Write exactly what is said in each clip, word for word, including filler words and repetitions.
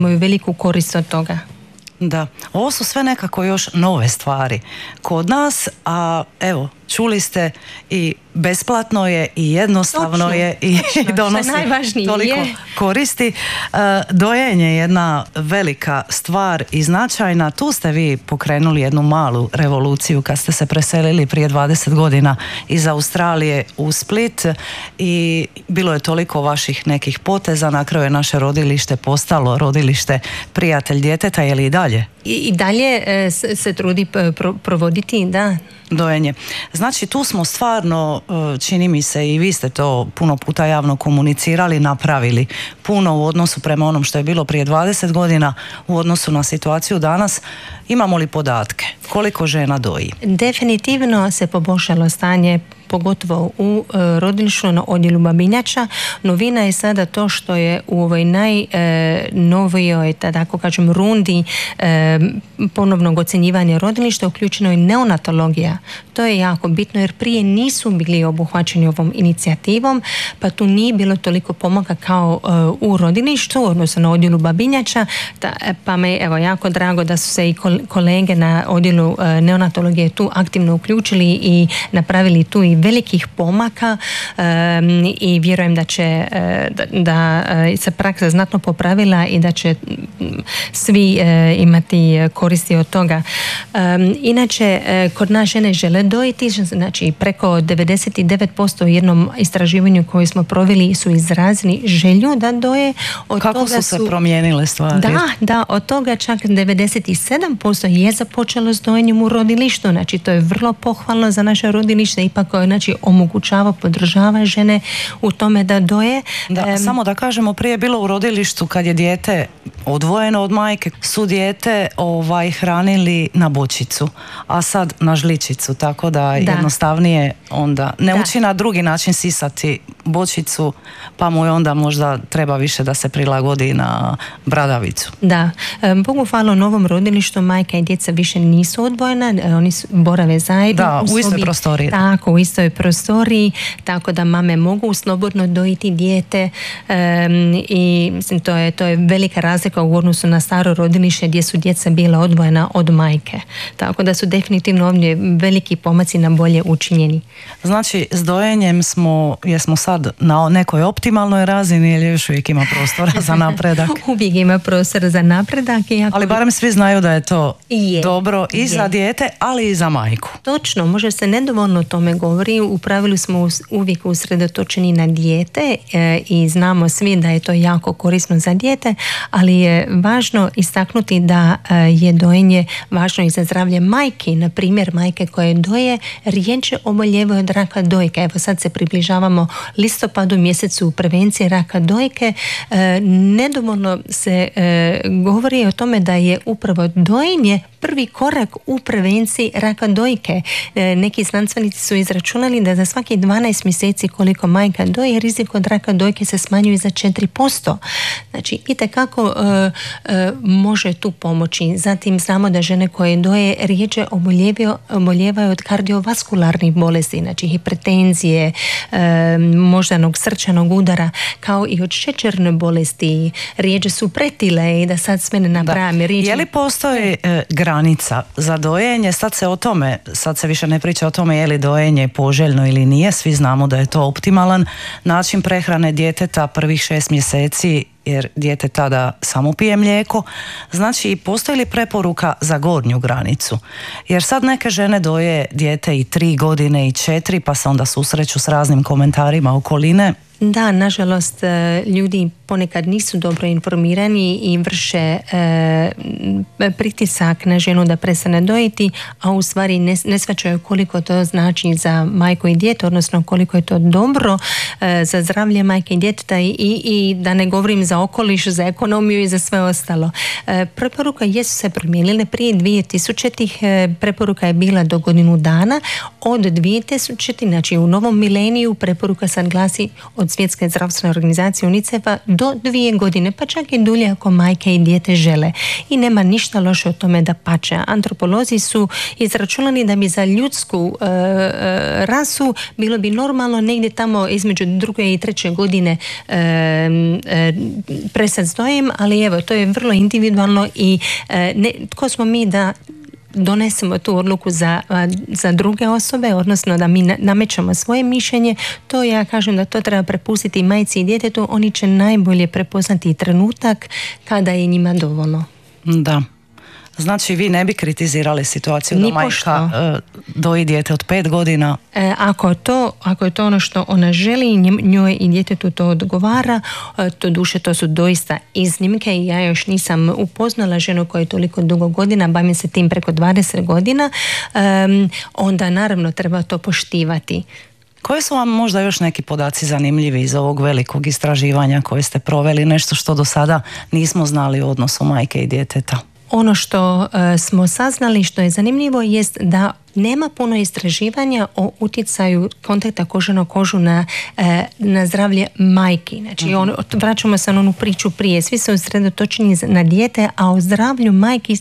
imaju veliku korist od toga. Da, ovo su sve nekako još nove stvari kod nas, a evo, čuli ste, i besplatno je i jednostavno točno, je i točno, donosi toliko je. koristi. E, dojenje je jedna velika stvar i značajna. Tu ste vi pokrenuli jednu malu revoluciju kad ste se preselili prije dvadeset godina iz Australije u Split i bilo je toliko vaših nekih poteza. Na kraju je naše rodilište postalo rodilište Prijatelj djeteta, je li i dalje? I, i dalje e, se, se trudi pro, provoditi, da. Dojenje. Znači tu smo stvarno, čini mi se, i vi ste to puno puta javno komunicirali, napravili puno u odnosu prema onom što je bilo prije dvadeset godina, u odnosu na situaciju danas. Imamo li podatke? Koliko žena doji? Definitivno se poboljšalo stanje, pogotovo u e, rodilištu na odjelu babinjača. Novina je sada to što je u ovoj najnovijoj, e, tako kažem, rundi e, ponovnog ocjenjivanja rodilišta uključeno i neonatologija. To je jako bitno jer prije nisu bili obuhvaćeni ovom inicijativom, pa tu nije bilo toliko pomaka kao e, u rodilištu, odnosno na odjelu babinjača, ta, pa me evo jako drago da su se i kolege na odjelu e, neonatologije tu aktivno uključili i napravili tu i velikih pomaka um, i vjerujem da će da, da se praksa znatno popravila i da će svi uh, imati koristi od toga. Um, inače, uh, kod nas žene žele dojiti, znači preko devedeset devet posto u jednom istraživanju koje smo proveli su izrazili želju da doje. Od Kako toga su se promijenile stvari? Da, da, od toga čak devedeset sedam posto je započelo s dojenjem u rodilištu, znači to je vrlo pohvalno za naše rodilište, ipak znači omogućava, podržava žene u tome da doje. Da, um, samo da kažemo, prije je bilo u rodilištu kad je dijete odvojeno od majke, su dijete ovaj, hranili na bočicu, a sad na žličicu, tako da, da. jednostavnije onda ne da. uči na drugi način sisati bočicu, pa mu je onda možda treba više da se prilagodi na bradavicu. Da, Bogu hvala, u novom rodilištu majka i djeca više nisu odvojena, oni borave zajedno. Da, u, u istoj prostoriji. Tako, u istoj prostoriji, tako da mame mogu slobodno dojiti dijete um, i mislim to je, to je velika razlika u odnosu na staro rodilište gdje su djeca bila odvojena od majke. Tako da su definitivno ovdje veliki pomaci na bolje učinjeni. Znači, s dojenjem smo, jesmo sad na nekoj optimalnoj razini ili još uvijek ima prostora za napredak? Uvijek ima prostora za napredak. Iako... Ali barem svi znaju da je to je, dobro i je. za dijete, ali i za majku. Točno, može se nedovoljno o tome govori. U pravilu smo uvijek usredotočeni na dijete e, i znamo svi da je to jako korisno za dijete, ali je važno istaknuti da e, je dojenje važno i za zdravlje majke. Na primjer, majke koje doje rijeđe oboljevaju od raka dojke. Evo sad se približavamo listopadu, mjesecu prevencije raka dojke. E, nedovoljno se e, govori o tome da je upravo dojenje prvi korak u prevenciji raka dojke. E, neki znanstvenici su izračunali da za svaki dvanaest mjeseci koliko majka doje, rizik od raka dojke se smanjuje za četiri posto. Znači, itekako e, e, može tu pomoći. Zatim znamo da žene koje doje rijeđe oboljevaju od kardiovaskularnih bolesti, znači hipertenzije, e, moždanog srčanog udara, kao i od šećerne bolesti. Rijeđe su pretile i da sad sve ne nabrajam. Je li postoji e, granica za dojenje? Sad se o tome, sad se više ne priča o tome je li dojenje poželjno ili nije. Svi znamo da je to optimalan način prehrane djeteta prvih šest mjeseci, jer dijete tada samo pije mlijeko. Znači, postoji li preporuka za gornju granicu? Jer sad neke žene doje dijete i tri godine i četiri, pa se onda susreću s raznim komentarima okoline. Da, nažalost, ljudi ponekad nisu dobro informirani i vrše e, pritisak na ženu da prestane dojiti, a u stvari ne, ne shvaćaju koliko to znači za majku i dijete, odnosno koliko je to dobro e, za zdravlje majke i djeteta i, i, i da ne govorim za okoliš, za ekonomiju i za sve ostalo. E, preporuka jesu se promijenile prije dvije tisućitih. E, preporuka je bila do godinu dana. Od dvije tisućite, znači u novom mileniju, preporuka sad glasi od od Svjetske zdravstvene organizacije UNICEF-a do dvije godine, pa čak i dulje ako majke i dijete žele. I nema ništa loše o tome da pače. Antropolozi su izračunali da bi za ljudsku e, e, rasu bilo bi normalno negdje tamo između druge i treće godine e, e, presad s dojem, ali evo, to je vrlo individualno i e, ne, tko smo mi da donesemo tu odluku za, za druge osobe, odnosno da mi namećemo svoje mišljenje. To ja kažem da to treba prepustiti majci i djetetu, oni će najbolje prepoznati trenutak kada je njima dovoljno. Da. Znači vi ne bi kritizirali situaciju da majka uh, doji dijete od pet godina? E, ako, to, ako je to ono što ona želi, njoj i djetetu to odgovara, to duše to su doista iznimke i ja još nisam upoznala ženu koja je toliko dugo godina, bavim se tim preko dvadeset godina, um, onda naravno treba to poštivati. Koji su vam možda još neki podaci zanimljivi iz ovog velikog istraživanja koje ste proveli, nešto što do sada nismo znali u odnosu majke i djeteta? Ono što uh, smo saznali, što je zanimljivo, jest da nema puno istraživanja o utjecaju kontakta kože na kožu na, uh, na zdravlje majki. Znači, uh-huh. on, vraćamo se na onu priču prije. Svi su usredotočeni na dijete, a o zdravlju majki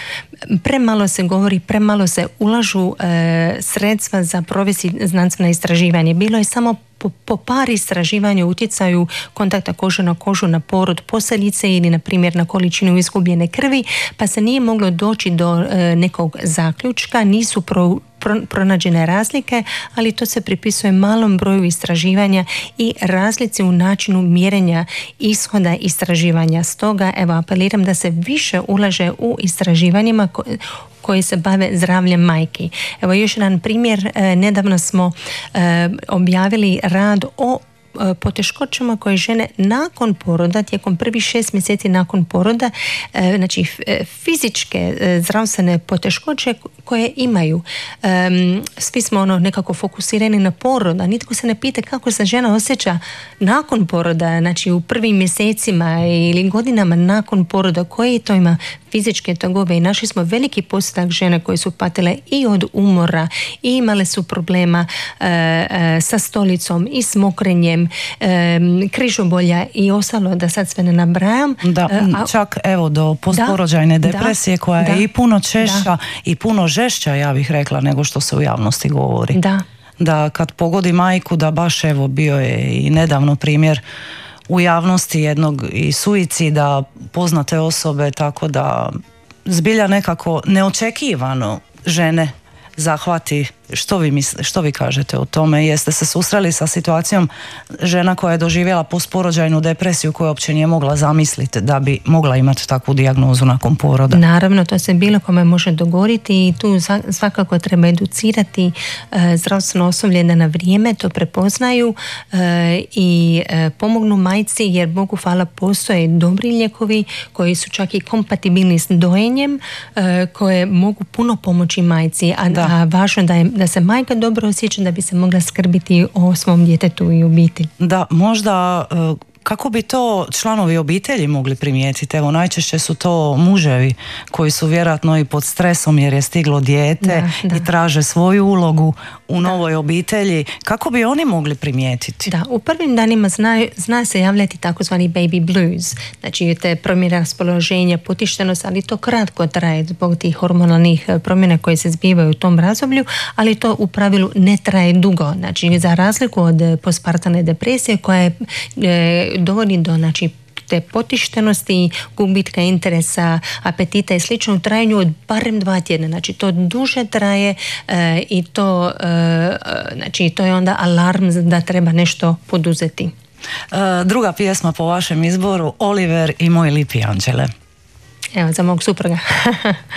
premalo se govori, premalo se ulažu uh, sredstva za provesti znanstvena istraživanje. Bilo je samo Po, po par istraživanja utjecaju kontakta kože na kožu na porod posljedice ili na primjer na količinu izgubljene krvi, pa se nije moglo doći do e, nekog zaključka, nisu pro, pro, pronađene razlike, ali to se pripisuje malom broju istraživanja i razlici u načinu mjerenja ishoda istraživanja. Stoga evo apeliram da se više ulaže u istraživanjima ko, koji se bave zdravljem majki. Evo još jedan primjer, e, nedavno smo e, objavili rad o e, poteškoćama koje žene nakon poroda, tijekom prvih šest mjeseci nakon poroda, e, znači f- fizičke e, zdravstvene poteškoće koje imaju. E, svi smo ono nekako fokusirani na porod, a nitko se ne pita kako se žena osjeća nakon poroda, znači u prvim mjesecima ili godinama nakon poroda, koje to ima fizičke tegobe i našli smo veliki postotak žena koje su patile i od umora i imale su problema e, e, sa stolicom i s mokrenjem, e, križobolja i ostalo, da sad sve ne nabrajam. Da, a, čak evo do postporođajne da, depresije da, koja da, je i puno češća da. i puno žešća, ja bih rekla, nego što se u javnosti govori. Da. Da kad pogodi majku, da baš evo bio je i nedavno primjer u javnosti jednog i suicida poznate osobe, tako da zbilja nekako neočekivano žene zahvati. Što vi, misle, što vi kažete o tome? Jeste se susreli sa situacijom žena koja je doživjela postporođajnu depresiju koju uopće nije mogla zamisliti da bi mogla imati takvu dijagnozu nakon poroda? Naravno, to se bilo kome može dogoditi i tu svakako treba educirati e, zdravstveno osoblje da na vrijeme to prepoznaju e, i e, pomognu majci, jer Bogu hvala postoje dobri lijekovi koji su čak i kompatibilni s dojenjem, e, koje mogu puno pomoći majci, a, a važno da je da se majka dobro osjeća da bi se mogla skrbiti o svom djetetu i obitelji. Da, možda kako bi to članovi obitelji mogli primijetiti? Evo, najčešće su to muževi koji su vjerojatno i pod stresom jer je stiglo dijete da, da. i traže svoju ulogu u novoj da. obitelji. Kako bi oni mogli primijetiti? Da, u prvim danima zna, zna se javljati takozvani baby blues, znači te promjene raspoloženja, potištenost, ali to kratko traje zbog tih hormonalnih promjena koje se zbivaju u tom razdoblju, ali to u pravilu ne traje dugo. Znači, za razliku od postpartane depresije koja je e, dovodi do, znači, te potištenosti, gubitka interesa, apetita i slično u trajanju od barem dva tjedna. Znači to duže traje e, i to, e, znači, to je onda alarm da treba nešto poduzeti. E, druga pjesma po vašem izboru, Oliver i moj lipi anđele. Evo, za mog supruga.